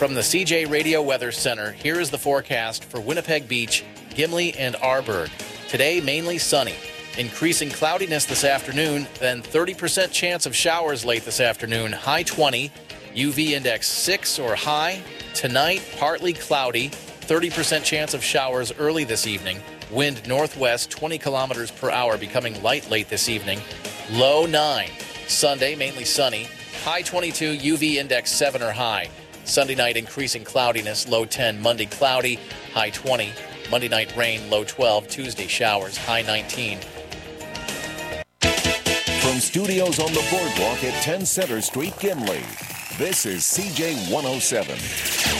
From the CJ Radio Weather Center, here is the forecast for Winnipeg Beach, Gimli, and Arborg. Today, mainly sunny. Increasing cloudiness this afternoon, then 30% chance of showers late this afternoon, high 20, UV index 6 or high. Tonight, partly cloudy, 30% chance of showers early this evening. Wind northwest 20 kilometers per hour, becoming light late this evening, low 9. Sunday, mainly sunny, high 22, UV index 7 or high. Sunday night, increasing cloudiness, low 10. Monday, cloudy, high 20. Monday night, rain, low 12. Tuesday, showers, high 19. From studios on the boardwalk at 10 Center Street, Gimli, this is CJ 107.